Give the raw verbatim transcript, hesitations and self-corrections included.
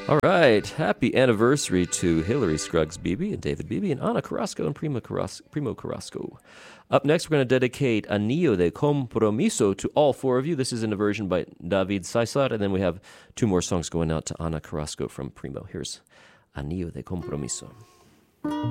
All right. Happy anniversary to Hillary Scruggs Beebe and David Beebe and Ana Carrasco and Primo Carrasco. Primo Carrasco. Up next, we're going to dedicate Anillo de Compromiso to all four of you. This is in a version by David Caesar, and then we have two more songs going out to Ana Carrasco from Primo. Here's Anillo de Compromiso.